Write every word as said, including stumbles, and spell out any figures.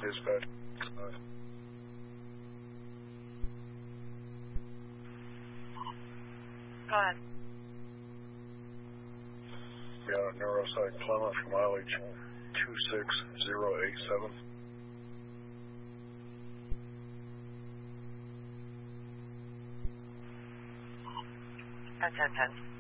Dispatch. Uh, Go ahead. yeah, Neuropsych Plymouth, mileage two six zero eight seven. ten ten ten.